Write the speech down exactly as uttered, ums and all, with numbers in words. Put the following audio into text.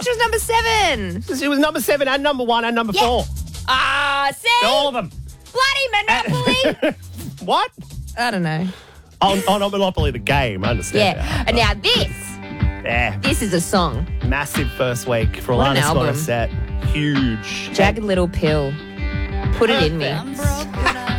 she was number seven. She was number seven and number one and number Yeah. four. Ah, see? All of them. Bloody Monopoly. What? I don't know. Oh, oh, not Monopoly, the game. I understand. Yeah. that. And now this. Yeah. This is a song. Massive first week for What an Alanis album. Morissette. Huge. Jagged Little Pill. Put it in me. I'm broken